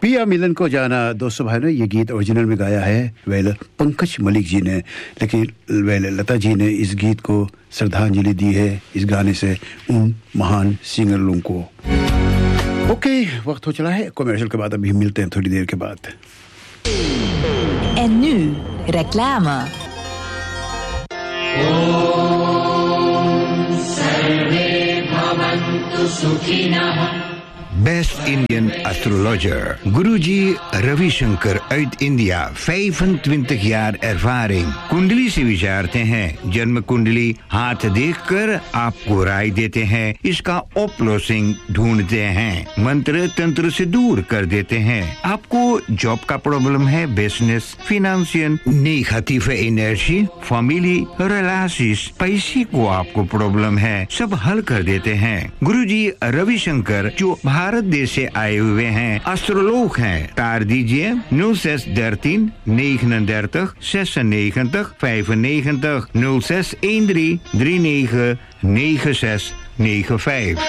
पिया मिलन को जाना दोस्तों भाई ने ये गीत ओरिजिनल में गाया है पंकज मलिक जी ने, लेकिन लता जी ने इस गीत को श्रद्धांजलि दी है इस गाने से उन महान सिंगर लोगों को। ओके, वक्त हो चला है कमर्शियल के बाद, अभी मिलते हैं थोड़ी देर के बाद। En nu reclame. Sarve bhavantu sukhinah. Best Indian Astrologer. Guruji Ravi Shankar uit India. 25 jaar ervaring. कुंडली से विचारते हैं, जन्म कुंडली हाथ देखकर आपको राय देते हैं, इसका ऑप्लोसिंग ढूंढते हैं, मंत्र तंत्र से दूर कर देते हैं। आपको जॉब का प्रॉब्लम है, business, financial, negatieve energy, family, relations, पैसे को आपको प्रॉब्लम है, सब हल कर देते हैं। गुरुजी रविशंकर जो भारत देश से आए हुए हैं, एस्ट्रोलॉग हैं। तार दीजिए 0613 39 96 95 0613 39 96 95।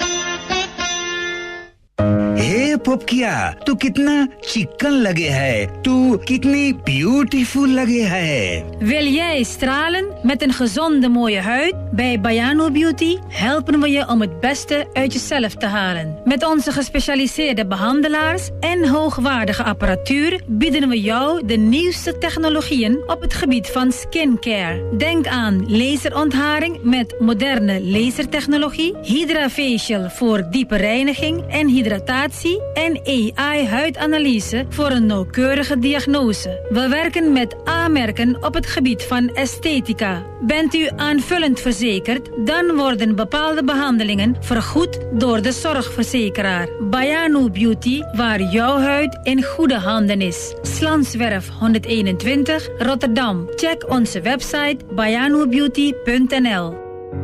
हे पुपकिया, तू कितना चिकन लगे है, तू कितनी ब्यूटीफुल लगे है। Wil jij stralen met een gezonde mooie huid? Bij Bayano Beauty helpen we je om het beste uit jezelf te halen. Met onze gespecialiseerde behandelaars en hoogwaardige apparatuur bieden we jou de nieuwste technologieën op het gebied van skincare. Denk aan laserontharing met moderne lasertechnologie, Hydrafacial voor diepe reiniging en hydratatie en AI-huidanalyse voor een nauwkeurige diagnose. We werken met A-merken op het gebied van esthetica. Bent u aanvullend verzekerd, dan worden bepaalde behandelingen vergoed door de zorgverzekeraar. Bayano Beauty, waar jouw huid in goede handen is. Slanswerf 121, Rotterdam. Check onze website bayanobeauty.nl.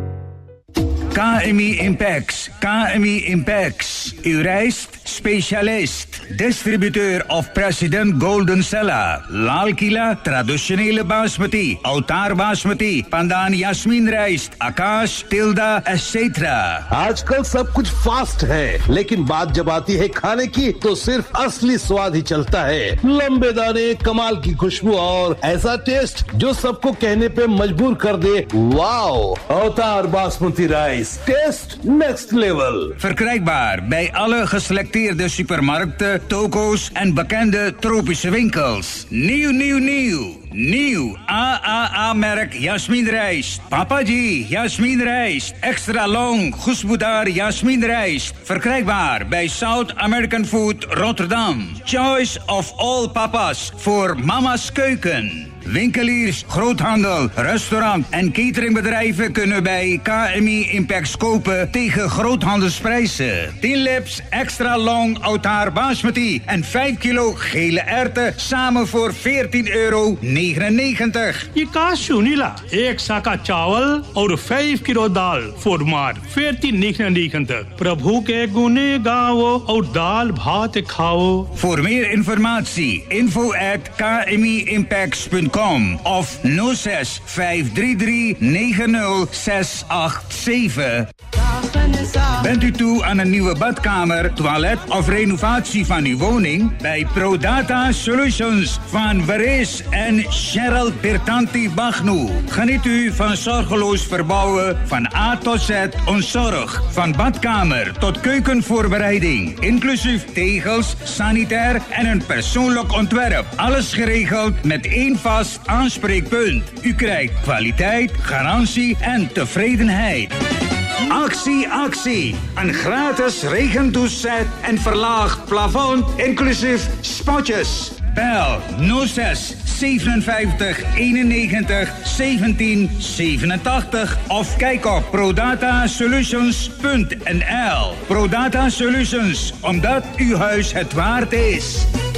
KMI Impex, KMI Impex. Uw rijstspecialist. Distributeur of president Golden Sella. Lal Kila, traditionele basmati. Altaar basmati. Pandan Yasmin rijst. Akash, Tilda, etc. आजकल सब कुछ फास्ट है, लेकिन बात जब आती है खाने की तो सिर्फ असली स्वाद ही चलता है। लंबे दाने, कमाल की खुशबू और ऐसा टेस्ट जो सबको कहने पे मजबूर कर दे, वाओ! अवतार basmati rice, test next level. Verkrijgbaar bij alle geselecteerde supermarkten, toko's en bekende tropische winkels. Nieuw AAA-merk Jasmin rijst. Papaji Jasmin rijst. Extra long Goesboedar Jasmin rijst. Verkrijgbaar bij South American Food Rotterdam. Choice of all papas voor mama's keuken. Winkeliers, groothandel, restaurant en cateringbedrijven kunnen bij KMI Impex kopen tegen groothandelsprijzen. 10 lips extra long Altaar basmati en 5 kilo gele erwten samen voor €14,99. ये काशू नीला एक साका चावल और 5 किलो दाल for मार 14,99. प्रभु के गुणे गाओ और दाल भात खाओ. Voor meer informatie info@kmiimpex.com of 06 533 90687. Bent u toe aan een nieuwe badkamer, toilet of renovatie van uw woning? Bij ProData Solutions van Veres en Cheryl Bertanti Bagnu. Geniet u van zorgeloos verbouwen van A tot Z ontzorg. Van badkamer tot keukenvoorbereiding. Inclusief tegels, sanitair en een persoonlijk ontwerp. Alles geregeld met één vast aanspreekpunt. U krijgt kwaliteit, garantie en tevredenheid. Actie! Een gratis regentoeset en verlaagd plafond, inclusief spotjes. Bel 06 57 91 17 87 of kijk op prodatasolutions.nl. Prodata Solutions, omdat uw huis het waard is.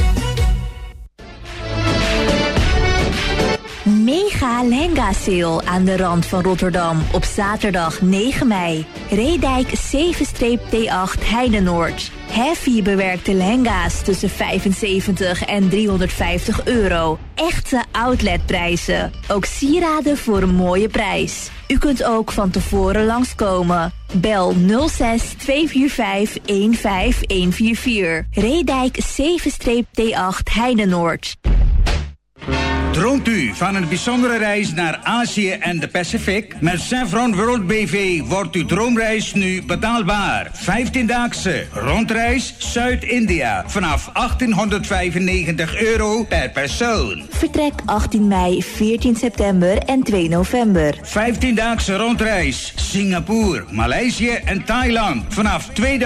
Mega Lehenga Sale aan de rand van Rotterdam op zaterdag 9 mei. Reedijk 7-T8 Heidenoord. Heavy bewerkte lehenga's tussen 75 en €350. Echte outletprijzen. Ook sieraden voor een mooie prijs. U kunt ook van tevoren langskomen. Bel 06 245 15144. Reedijk 7-T8 Heidenoord. Droomt u van een bijzondere reis naar Azië en de Pacific? Met Chevron World BV wordt uw droomreis nu betaalbaar. 15-daagse rondreis Zuid-India vanaf €1895 per persoon. Vertrek 18 mei, 14 september en 2 november. 15-daagse rondreis Singapore, Maleisië en Thailand vanaf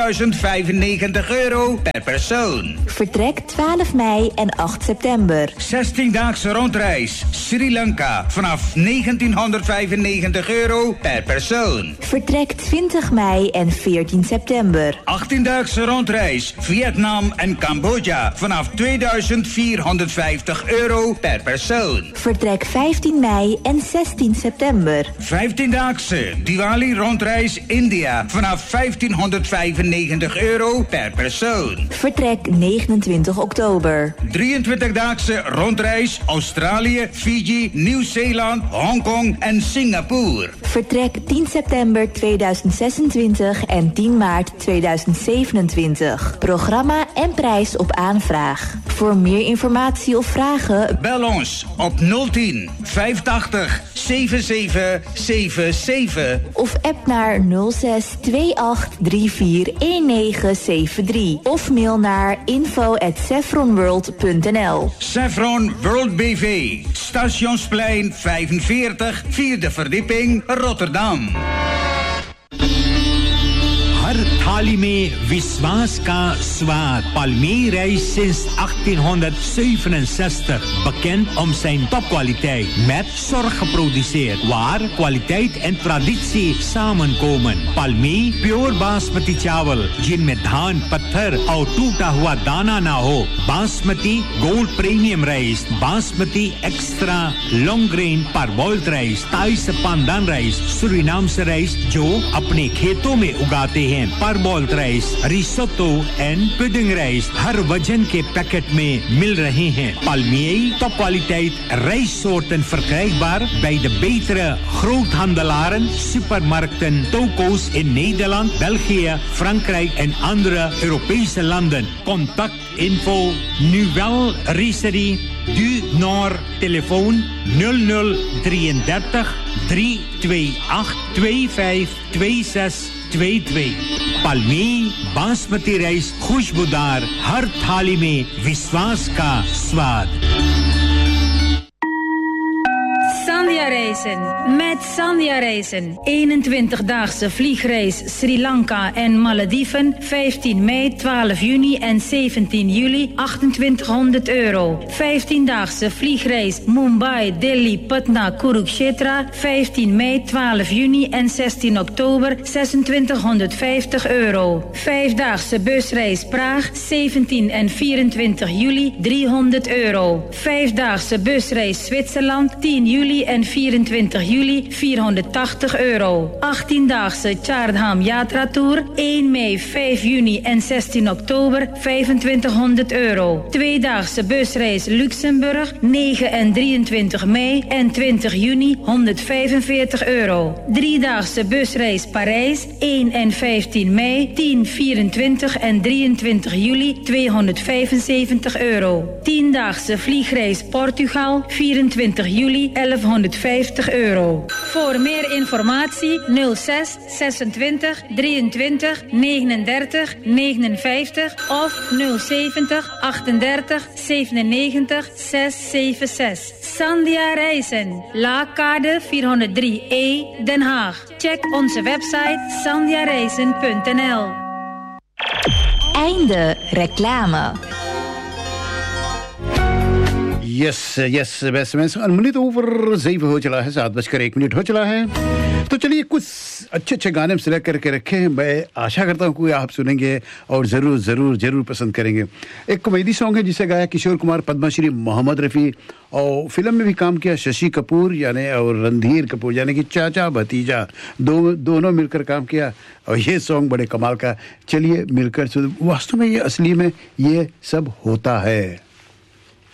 €2095 per persoon. Vertrek 12 mei en 8 september. 16-daagse rondreis Sri Lanka vanaf €1995 per persoon. Vertrek 20 mei en 14 september. 18-daagse rondreis Vietnam en Cambodja vanaf €2450 per persoon. Vertrek 15 mei en 16 september. 15-daagse Diwali rondreis India vanaf €1595 per persoon. Vertrek 29 oktober. 23-daagse rondreis Australië, Fiji, Nieuw-Zeeland, Hongkong en Singapore. Vertrek 10 september 2026 en 10 maart 2027. Programma en prijs op aanvraag. Voor meer informatie of vragen bel ons op 010 580 7777 of app naar 06 2834 1973 of mail naar info@chevronworld.nl. Chevron World BV, Stationsplein 45, 4e verdieping, Rotterdam. हर थाली में विश्वास का स्वाद Palmee rijst sinds 1867 bekend om zijn topkwaliteit met zorg geproduceerd waar kwaliteit en traditie samenkomen. Palmee pure basmati चावल जिनमें धान पत्थर और टूटा हुआ दाना ना हो. Basmati gold premium rice, basmati extra long grain parboiled rice, ताई से पांदान राइस, सुरीनाम से राइस जो अपने खेतों में उगाते हैं. parboiled rice, risotto and pudding rice हर वजन के पैकेट में मिल रहे हैं. Palmee topkwaliteit rijstsoorten verkrijgbaar bij de betere groothandelaren, supermarkten, toko's in Nederland, België, Frankrijk en andere Europese landen. Contact info Nuwel Riserie du Nord, telefoon 0033 328 252622. Palmee बासमती राइस खुशबूदार हर थाली में विश्वास का स्वाद. Sandia Reizen. Met Sandia Reizen. 21-daagse vliegreis Sri Lanka en Malediven. 15 mei, 12 juni en 17 juli. €2800. 15-daagse vliegreis Mumbai, Delhi, Patna, Kurukshetra. 15 mei, 12 juni en 16 oktober. €2650. 5-daagse busreis Praag. 17 en 24 juli. €300. 5-daagse busreis Zwitserland. 10 juli en 24 juli €480. 18-daagse Chardham Yatra Tour 1 mei, 5 juni en 16 oktober €2500. 2-daagse busreis Luxemburg 9 en 23 mei en 20 juni €145. 3-daagse busreis Parijs 1 en 15 mei, 10, 24 en 23 juli €275. 10-daagse vliegreis Portugal 24 juli €1150. Voor meer informatie 06 26 23 39 59 of 070 38 97 676. Sandia Reizen, Laakkade 403E, Den Haag. Check onze website sandiareizen.nl. Einde reclame. Yes yes वैसे मैं अनमनी तो ऊपर ज़ईफ हो चला है 7:01 हो चला है तो चलिए कुछ अच्छे गाने सिलेक्ट करके रखे हैं मैं आशा करता हूँ कि आप सुनेंगे और ज़रूर ज़रूर ज़रूर पसंद करेंगे एक कॉमेडी सॉन्ग है जिसे गाया किशोर कुमार पद्मश्री मोहम्मद रफ़ी और फिल्म में भी काम किया शशि कपूर यानी और रणधीर कपूर यानी कि चाचा भतीजा दोनों मिलकर काम किया और ये सॉन्ग बड़े कमाल का चलिए मिलकर वास्तव में ये असली में ये सब होता है